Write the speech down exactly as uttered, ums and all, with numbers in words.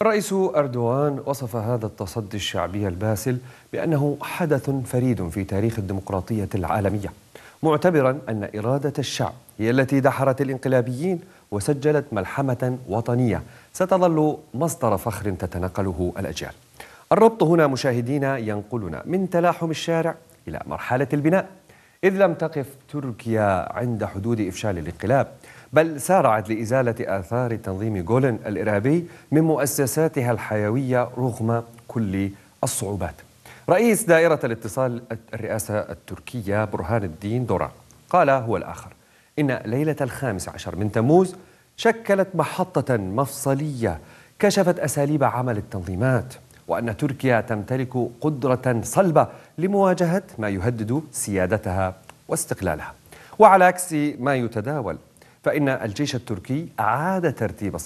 الرئيس أردوغان وصف هذا التصدي الشعبي الباسل بأنه حدث فريد في تاريخ الديمقراطية العالمية، معتبرا أن إرادة الشعب هي التي دحرت الانقلابيين وسجلت ملحمة وطنية ستظل مصدر فخر تتنقله الأجيال. الربط هنا مشاهدينا ينقلنا من تلاحم الشارع إلى مرحلة البناء، إذ لم تقف تركيا عند حدود إفشال الانقلاب، بل سارعت لإزالة آثار تنظيم غولن الإرهابي من مؤسساتها الحيوية رغم كل الصعوبات. رئيس دائرة الاتصال الرئاسة التركية برهان الدين دوران قال هو الآخر إن ليلة الخامس عشر من تموز شكلت محطة مفصلية كشفت أساليب عمل التنظيمات، وأن تركيا تمتلك قدرة صلبة لمواجهة ما يهدد سيادتها واستقلالها. وعلى عكس ما يتداول، فإن الجيش التركي أعاد ترتيب